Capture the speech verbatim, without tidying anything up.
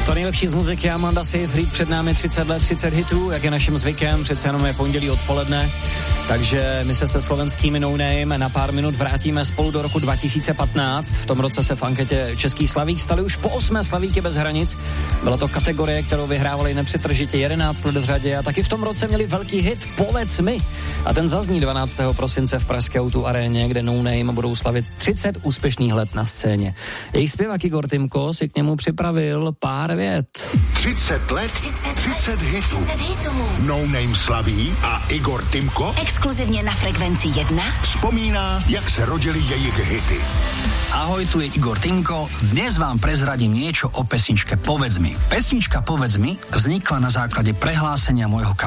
To nejlepší z muziky, Amanda Seyfried, před námi třicet let, třicet hitů, jak je naším zvykem, přece jenom je pondělí odpoledne, takže my se se slovenskými No Name na pár minut vrátíme spolu do roku dva tisíce patnáct. V tom roce se v anketě Český slavík stali už po osmé Slavíky bez hranic. Byla to kategorie, kterou vyhrávali nepřetržitě jedenáct let v řadě a taky v tom roce měli velký hit Povedz mi. A ten zazní dvanáctého prosince v pražské O dva aréně, kde No Name budou slavit třicet úspěšných let na scéně. Jejich zpěvák Igor Timko si k němu připravil pár vět. třicet let, třicet hitů. No Name slaví a Igor Timko exkluzivně na Frekvenci jedna vzpomíná, jak se rodily jejich hity. Ahoj, tu je Igor Timko. Dnes vám prezradím niečo o pesničke Povedz mi. Pesnička Povedz mi vznikla na základe prehlásenia môjho